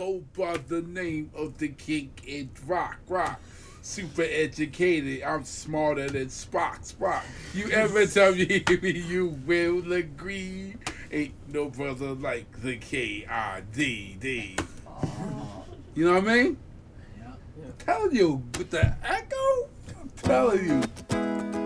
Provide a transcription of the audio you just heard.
go by the name of the king in rock. Super educated, I'm smarter than Spock. You ever tell me you will agree? Ain't no brother like the KIDD. You know what I mean? Yeah. I'm telling you, with the echo, I'm telling you.